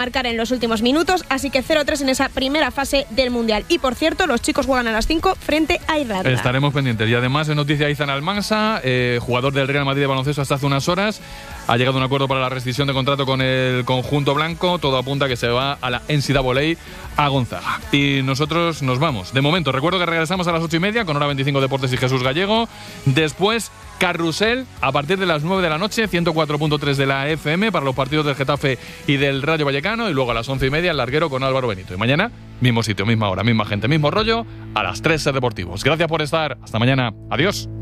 marcar en los últimos minutos, así que 0-3 en esa primera fase del Mundial. Y por cierto, los chicos juegan a las 5 frente a Irlanda. Estaremos pendientes. Y además, en noticia, Izan Almansa, jugador del Real Madrid de baloncesto hasta hace unas horas, ha llegado a un acuerdo para la rescisión de contrato con el conjunto blanco. Todo apunta a que se va a la NCAA a Gonzaga. Y nosotros nos vamos. De momento, recuerdo que regresamos a las 8:30 con Hora 25 Deportes y Jesús Gallego. Después, Carrusel a partir de las 9 de la noche, 104.3 de la FM para los partidos del Getafe y del Rayo Vallecano, y luego a las 11:30 el larguero con Álvaro Benito. Y mañana, mismo sitio, misma hora, misma gente, mismo rollo, a las 3 Ser Deportivos. Gracias por estar. Hasta mañana. Adiós.